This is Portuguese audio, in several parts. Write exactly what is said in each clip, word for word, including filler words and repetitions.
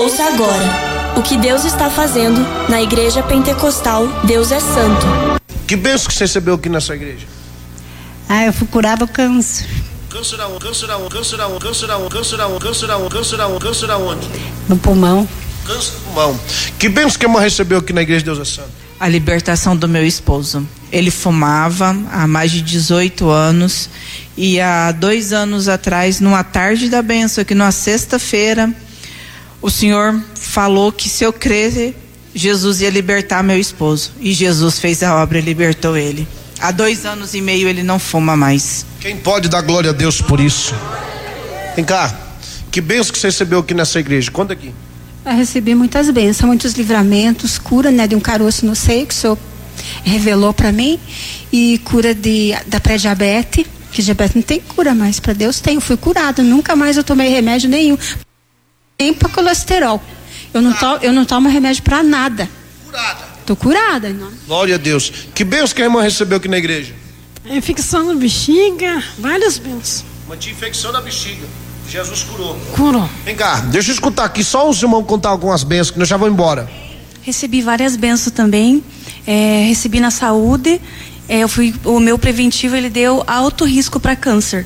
Ouça agora o que Deus está fazendo na Igreja Pentecostal Deus é Santo. Que bênção que você recebeu aqui nessa igreja? Ah, eu fui curar do câncer. Câncer aonde? Câncer aonde? Câncer aonde? Câncer aonde? Câncer aonde? Câncer aonde? Câncer aonde? Câncer aonde? No pulmão. Câncer no pulmão. Que bênção que a irmã recebeu aqui na igreja Deus é Santo? A libertação do meu esposo. Ele fumava há mais de dezoito anos e há dois anos atrás, numa tarde da bênção, aqui numa sexta-feira, o Senhor falou que se eu crer, Jesus ia libertar meu esposo. E Jesus fez a obra e libertou ele. Há dois anos e meio ele não fuma mais. Quem pode dar glória a Deus por isso? Vem cá. Que bênção que você recebeu aqui nessa igreja? Conta aqui. Eu recebi muitas bênçãos, muitos livramentos, cura, né, de um caroço no seio que o Senhor revelou para mim, e cura de, da pré-diabetes, que diabetes não tem cura mais, para Deus tem. Eu fui curada, nunca mais eu tomei remédio nenhum, nem para colesterol. Eu não tomo, eu não tomo remédio para nada. Curada. Tô curada, não. Glória a Deus. Que bênção que a irmã recebeu aqui na igreja? Infecção na bexiga, várias bênçãos. Uma infecção na bexiga. Jesus curou. Curou. Vem cá, deixa eu escutar aqui só os irmãos contar algumas bênçãos que nós já vamos embora. Recebi várias bênçãos também. É, recebi na saúde. É, eu fui, o meu preventivo ele deu alto risco para câncer.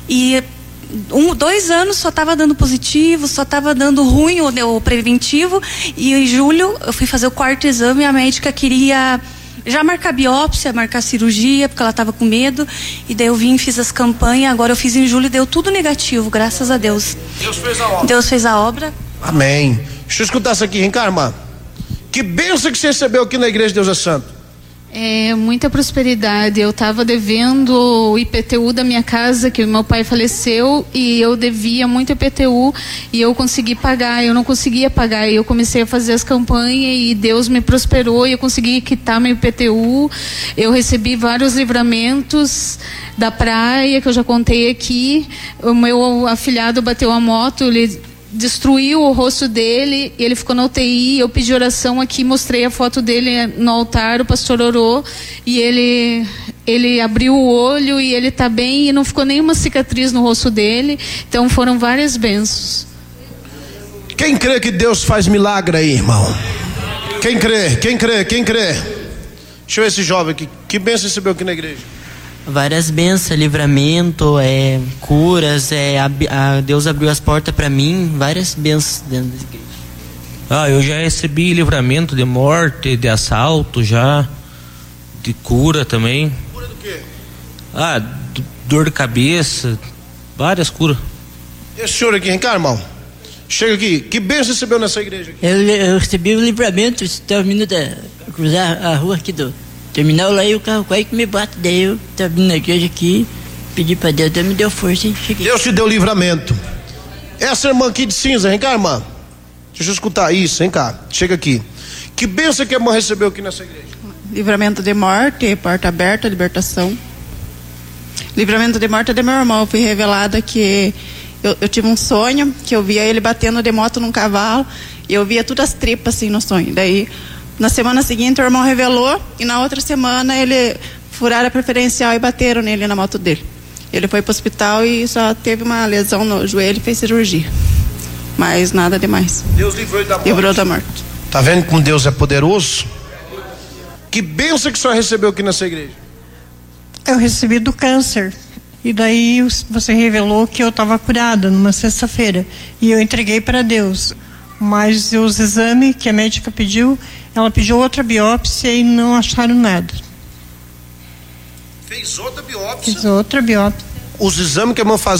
E um, dois anos só estava dando positivo, só estava dando ruim o, o preventivo. E em julho eu fui fazer o quarto exame e a médica queria já marcar biópsia, marcar cirurgia, porque ela estava com medo. E daí eu vim, fiz as campanhas. Agora eu fiz em julho e deu tudo negativo, graças a Deus. Deus fez a obra. Deus fez a obra. Amém. Deixa eu escutar isso aqui, vem cá, irmã. Que bênção que você recebeu aqui na igreja Deus é Santo? É, muita prosperidade. Eu estava devendo o I P T U da minha casa, que meu pai faleceu, e eu devia muito I P T U e eu consegui pagar. Eu não conseguia pagar, e eu comecei a fazer as campanhas e Deus me prosperou e eu consegui quitar meu I P T U. Eu recebi vários livramentos da praia, que eu já contei aqui. O meu afilhado bateu a moto, ele destruiu o rosto dele, ele ficou na U T I, eu pedi oração aqui, mostrei a foto dele no altar, o pastor orou, e ele ele abriu o olho e ele está bem, e não ficou nenhuma cicatriz no rosto dele. Então foram várias bênçãos. Quem crê que Deus faz milagre aí, irmão? Quem crê? Quem crê? Quem crê? Deixa eu ver esse jovem aqui. Que bênção recebeu aqui na igreja? Várias bênçãos, livramento, é, curas, é, a, a Deus abriu as portas para mim, várias bênçãos dentro da igreja. Ah, eu já recebi livramento de morte, de assalto já, de cura também. Cura do quê? Ah, d- dor de cabeça, várias curas. Esse senhor aqui, vem cá, irmão. Chega aqui. Que bênção recebeu nessa igreja aqui? Eu, eu recebi o livramento, estava vindo da cruzar a rua aqui do terminal lá, e o carro quase que me bate. Daí eu estava vindo na igreja aqui, pedi para Deus, Deus me deu força e cheguei. Deus te deu livramento. Essa irmã aqui de cinza, vem cá, irmã. Deixa eu escutar isso, vem cá. Chega aqui. Que bênção que a irmã recebeu aqui nessa igreja? Livramento de morte, porta aberta, libertação. Livramento de morte é de meu irmão. Eu fui revelada que eu, eu tive um sonho, que eu via ele batendo de moto num cavalo, e eu via todas as tripas assim no sonho. Daí na semana seguinte o irmão revelou, e na outra semana ele furaram a preferencial e bateram nele na moto dele. Ele foi para o hospital e só teve uma lesão no joelho e fez cirurgia. Mas nada demais. Deus livrou da morte. Livrou da morte. Tá vendo como Deus é poderoso? Que bênção que o senhor recebeu aqui nessa igreja? Eu recebi do câncer. E daí você revelou que eu estava curada numa sexta-feira. E eu entreguei para Deus. Mas os exames que a médica pediu, ela pediu outra biópsia e não acharam nada. Fez outra biópsia? Fiz outra biópsia. Os exames que a irmã fazia